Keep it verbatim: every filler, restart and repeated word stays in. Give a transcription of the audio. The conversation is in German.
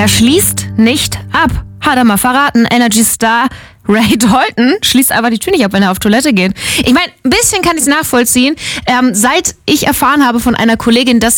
Er schließt nicht ab. Hat er mal verraten. Energy Star Ray Dalton schließt einfach die Tür nicht ab, wenn er auf Toilette geht. Ich meine, ein bisschen kann ich es nachvollziehen. Ähm, seit ich erfahren habe von einer Kollegin, dass